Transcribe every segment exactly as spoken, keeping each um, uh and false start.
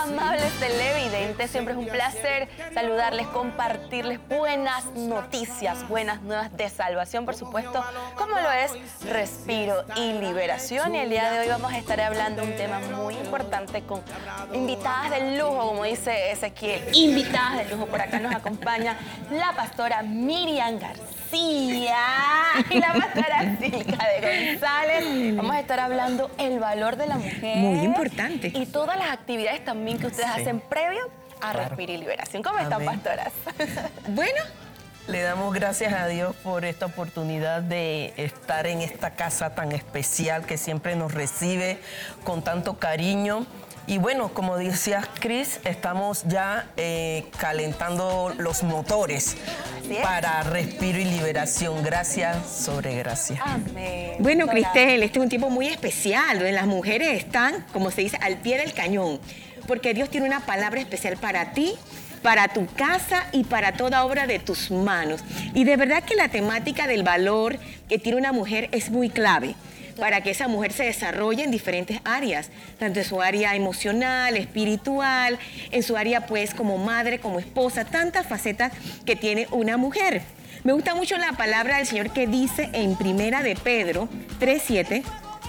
amables televidentes, siempre es un placer saludarles, compartirles buenas noticias, buenas nuevas de salvación, por supuesto, como lo es Respiro y Liberación. Y el día de hoy vamos a estar hablando de un tema muy importante con invitadas de lujo, como dice Ezequiel, invitadas de lujo. Por acá nos acompaña la pastora Miriam García y la pastora Silka de González. Vamos a estar hablando el valor de la mujer. Muy importante. Y todas las actividades también que ustedes sí. hacen previo a claro. Respiro y Liberación. ¿Cómo están, Amén. pastoras? Bueno, le damos gracias a Dios por esta oportunidad de estar en esta casa tan especial que siempre nos recibe con tanto cariño. Y bueno, como decía Cris, estamos ya eh, calentando los motores para Respiro y Liberación. Gracias sobre gracia. Amén. Bueno, Cristel, este es un tiempo muy especial, donde las mujeres están, como se dice, al pie del cañón, porque Dios tiene una palabra especial para ti, para tu casa y para toda obra de tus manos. Y de verdad que la temática del valor que tiene una mujer es muy clave para que esa mujer se desarrolle en diferentes áreas, tanto en su área emocional, espiritual, en su área pues como madre, como esposa, tantas facetas que tiene una mujer. Me gusta mucho la palabra del Señor que dice en Primera de Pedro tres siete,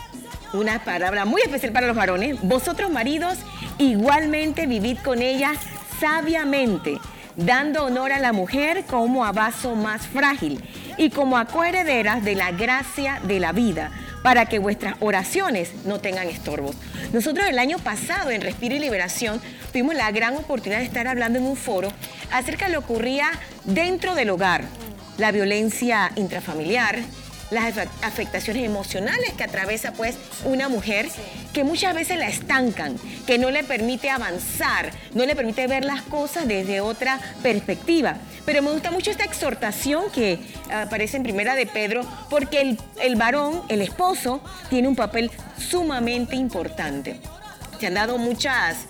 una palabra muy especial para los varones: vosotros maridos igualmente vivid con ella sabiamente, dando honor a la mujer como a vaso más frágil y como a coherederas de la gracia de la vida, para que vuestras oraciones no tengan estorbos. Nosotros el año pasado en Respiro y Liberación tuvimos la gran oportunidad de estar hablando en un foro acerca de lo que ocurría dentro del hogar, la violencia intrafamiliar, las afectaciones emocionales que atraviesa pues una mujer, que muchas veces la estancan, que no le permite avanzar, no le permite ver las cosas desde otra perspectiva. Pero me gusta mucho esta exhortación que aparece en Primera de Pedro, porque el, el varón, el esposo, tiene un papel sumamente importante. Se han dado muchos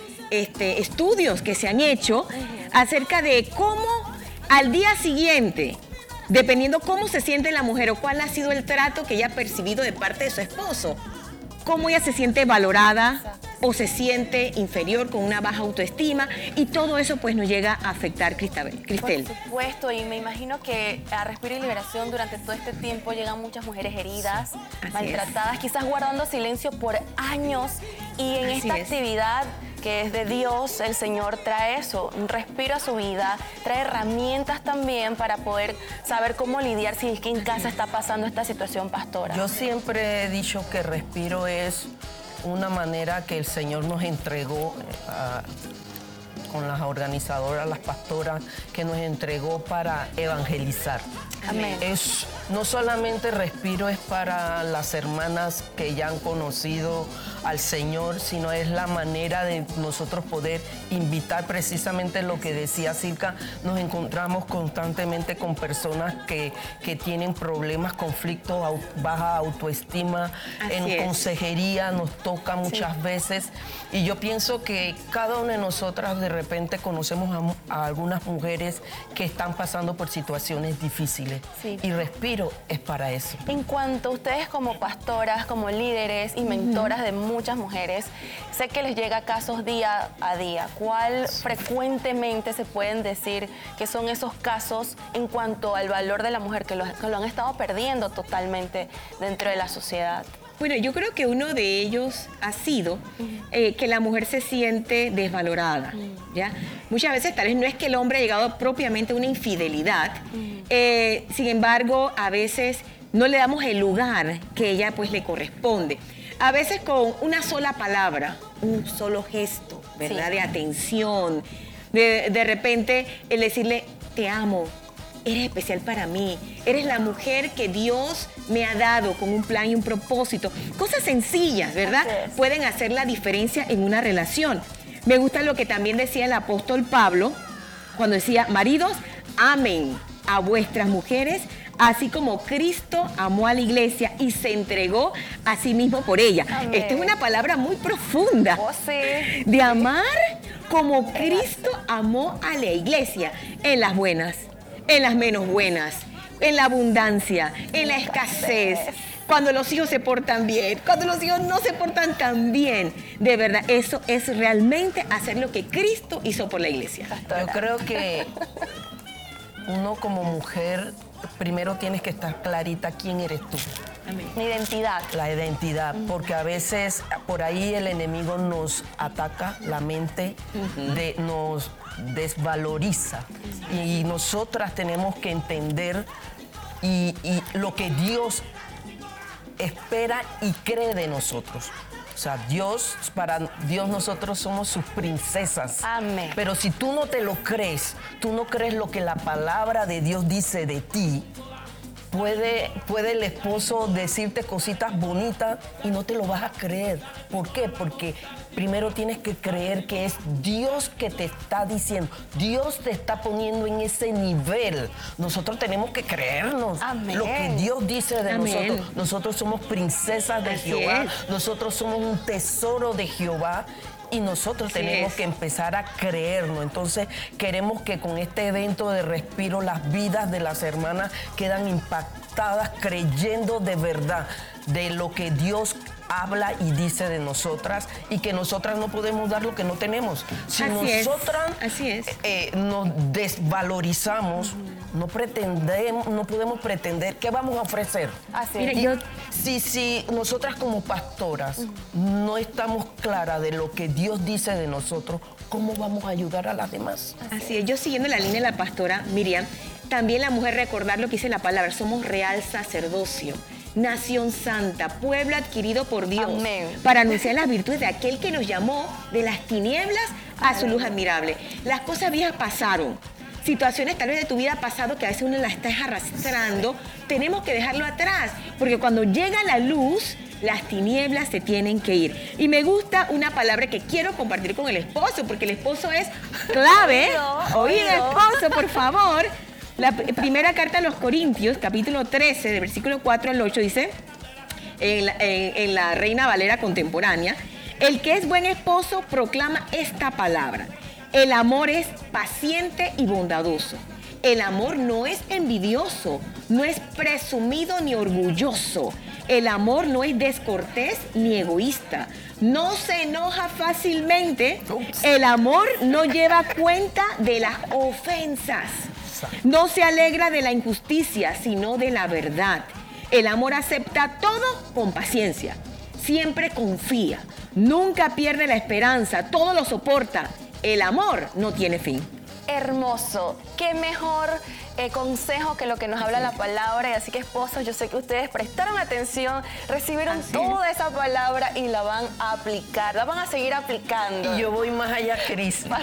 este, estudios que se han hecho acerca de cómo al día siguiente, dependiendo cómo se siente la mujer o cuál ha sido el trato que ella ha percibido de parte de su esposo, cómo ella se siente valorada o se siente inferior con una baja autoestima, y todo eso pues nos llega a afectar, Cristel. Por supuesto, y me imagino que a Respiro y Liberación durante todo este tiempo llegan muchas mujeres heridas, Así maltratadas, es. quizás guardando silencio por años, y en Así esta es. actividad que es de Dios, el Señor trae eso, un respiro a su vida, trae herramientas también para poder saber cómo lidiar si es que en casa está pasando esta situación, pastora. Yo siempre he dicho que Respiro es una manera que el Señor nos entregó uh, con las organizadoras, las pastoras, que nos entregó para evangelizar. Amén. Es, no solamente Respiro es para las hermanas que ya han conocido al Señor, sino es la manera de nosotros poder invitar, precisamente lo que decía Silka. Nos encontramos constantemente con personas que, que tienen problemas, conflictos, au, baja autoestima. Así en es. Consejería nos toca muchas sí. veces, y yo pienso que cada una de nosotras de repente conocemos a, a algunas mujeres que están pasando por situaciones difíciles. Sí. Y Respiro es para eso. En cuanto a ustedes como pastoras, como líderes y mentoras uh-huh. de muchas mujeres, sé que les llega casos día a día. ¿Cuál sí. frecuentemente se pueden decir que son esos casos en cuanto al valor de la mujer que lo, que lo han estado perdiendo totalmente dentro de la sociedad? Bueno, yo creo que uno de ellos ha sido eh, que la mujer se siente desvalorada, ¿ya? Muchas veces tal vez no es que el hombre ha llegado propiamente a una infidelidad, eh, sin embargo, a veces no le damos el lugar que ella pues le corresponde. A veces con una sola palabra, un solo gesto, ¿verdad? Sí. De atención, de, de repente el decirle, te amo, eres especial para mí, eres la mujer que Dios me ha dado con un plan y un propósito. Cosas sencillas, ¿verdad? Pueden hacer la diferencia en una relación. Me gusta lo que también decía el apóstol Pablo, cuando decía, maridos, amen a vuestras mujeres, así como Cristo amó a la iglesia y se entregó a sí mismo por ella. Amén. Esta es una palabra muy profunda. Oh, sí. De amar como Cristo amó a la iglesia, en las buenas, en las menos buenas, en la abundancia, en la escasez. cuando los hijos se portan bien, cuando los hijos no se portan tan bien. De verdad, eso es realmente hacer lo que Cristo hizo por la iglesia. Yo creo que uno como mujer, primero tienes que estar clarita quién eres tú. Amén. Mi identidad. La identidad, porque a veces por ahí el enemigo nos ataca la mente, de, nos desvaloriza. Y nosotras tenemos que entender y, y lo que Dios espera y cree de nosotros. O sea, Dios, para Dios nosotros somos sus princesas. Amén. Pero si tú no te lo crees, tú no crees lo que la palabra de Dios dice de ti, puede, puede el esposo decirte cositas bonitas y no te lo vas a creer. ¿Por qué? Porque primero tienes que creer que es Dios que te está diciendo. Dios te está poniendo en ese nivel. Nosotros tenemos que creernos. Amén. Lo que Dios dice de Amén. nosotros. Nosotros somos princesas de Así Jehová. es. Nosotros somos un tesoro de Jehová. Y nosotros Así tenemos es. que empezar a creernos. Entonces, queremos que con este evento de Respiro, las vidas de las hermanas quedan impactadas creyendo de verdad de lo que Dios habla y dice de nosotras, y que nosotras no podemos dar lo que no tenemos. Si Así es, nosotras así es. eh, nos desvalorizamos, no pretendemos, no podemos pretender qué vamos a ofrecer. Así Mira, es. yo- Si, si nosotras como pastoras no estamos claras de lo que Dios dice de nosotros, ¿cómo vamos a ayudar a las demás? Así es, yo siguiendo la línea de la pastora Miriam, también la mujer recordar lo que dice la palabra, somos real sacerdocio, nación santa, pueblo adquirido por Dios, Amén. para anunciar las virtudes de aquel que nos llamó de las tinieblas a su luz admirable. Las cosas viejas pasaron, situaciones tal vez de tu vida pasado que a veces uno las está arrastrando, tenemos que dejarlo atrás, porque cuando llega la luz, las tinieblas se tienen que ir. Y me gusta una palabra que quiero compartir con el esposo, porque el esposo es clave. Oído, Oído, oído. esposo, por favor. La p- primera carta a los Corintios, capítulo trece, del versículo cuatro al ocho, dice, en la, en- en la Reina Valera contemporánea, el que es buen esposo proclama esta palabra. El amor es paciente y bondadoso. El amor no es envidioso, no es presumido ni orgulloso. El amor no es descortés ni egoísta. No se enoja fácilmente. Ups. El amor no lleva cuenta de las ofensas. No se alegra de la injusticia, sino de la verdad. El amor acepta todo con paciencia. Siempre confía. Nunca pierde la esperanza. Todo lo soporta. El amor no tiene fin. Hermoso. Qué mejor eh, consejo que lo que nos habla la palabra. Y así que, esposos, yo sé que ustedes prestaron atención, recibieron Así toda esa palabra y la van a aplicar, la van a seguir aplicando. Y yo voy más allá, Cris.